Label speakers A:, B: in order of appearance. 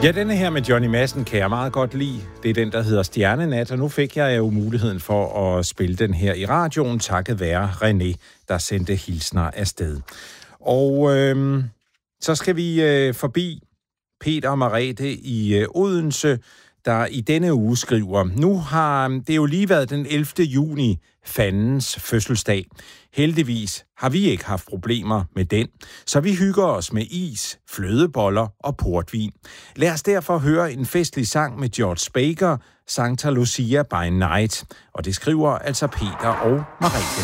A: Ja, denne her med Johnny Madsen kan jeg meget godt lide. Det er den, der hedder Stjernenat, og nu fik jeg jo muligheden for at spille den her i radioen, takket være René, der sendte hilsner afsted. Og så skal vi forbi Peter og Marete i Odense, der i denne uge skriver, nu har det jo lige været den 11. juni, fandens fødselsdag. Heldigvis har vi ikke haft problemer med den, så vi hygger os med is, flødeboller og portvin. Lad os derfor høre en festlig sang med George Baker, Santa Lucia by Night. Og det skriver altså Peter og Marete.